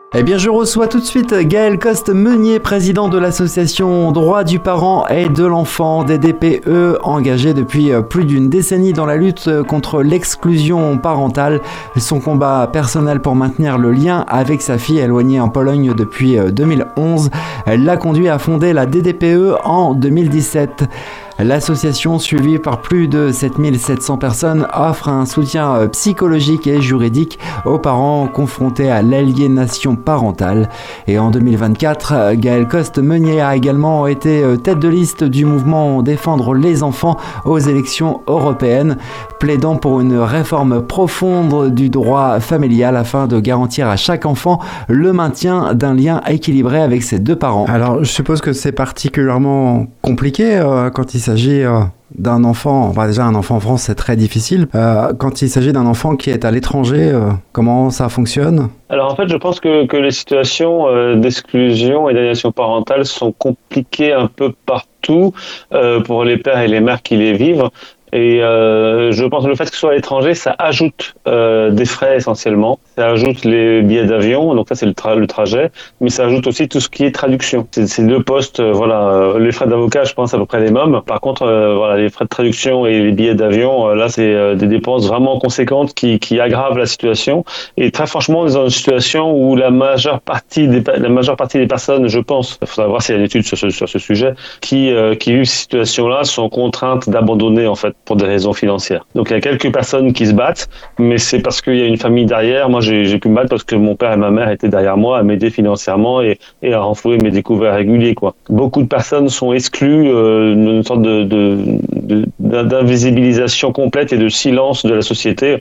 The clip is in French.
Eh bien, je reçois tout de suite Gaël Coste-Meunier, président de l'association Droits du parent et de l'enfant des DPE, engagé depuis plus d'une décennie dans la lutte contre l'exclusion parentale. Son combat personnel pour maintenir le lien avec sa fille éloignée en Pologne depuis 2011 l'a conduit à fonder la DDPE en 2017. L'association, suivie par plus de 7700 personnes, offre un soutien psychologique et juridique aux parents confrontés à l'aliénation parentale. Et en 2024, Gaël Coste-Meunier a également été tête de liste du mouvement Défendre les enfants aux élections européennes, plaidant pour une réforme profonde du droit familial afin de garantir à chaque enfant le maintien d'un lien équilibré avec ses deux parents. Alors, je suppose que c'est particulièrement compliqué quand il s'agit d'un enfant. Déjà, un enfant en France, c'est très difficile. Quand il s'agit d'un enfant qui est à l'étranger, comment ça fonctionne ? Alors en fait, je pense que les situations d'exclusion et d'aliénation parentale sont compliquées un peu partout pour les pères et les mères qui les vivent. Et je pense que le fait que ce soit à l'étranger, ça ajoute des frais essentiellement. Ça ajoute les billets d'avion, donc ça c'est le trajet, mais ça ajoute aussi tout ce qui est traduction. C'est deux postes, les frais d'avocat, je pense à peu près les mêmes. Par contre, les frais de traduction et les billets d'avion, là c'est des dépenses vraiment conséquentes qui aggravent la situation. Et très franchement, on est dans une situation où la majeure partie des personnes, je pense, il faudra voir s'il y a une étude sur ce sujet, qui vivent cette situation-là sont contraintes d'abandonner en fait pour des raisons financières. Donc il y a quelques personnes qui se battent, mais c'est parce qu'il y a une famille derrière. Moi j'ai pu me battre parce que mon père et ma mère étaient derrière moi à m'aider financièrement et à renflouer mes découvertes réguliers, quoi. Beaucoup de personnes sont exclues d'une sorte d'invisibilisation complète et de silence de la société.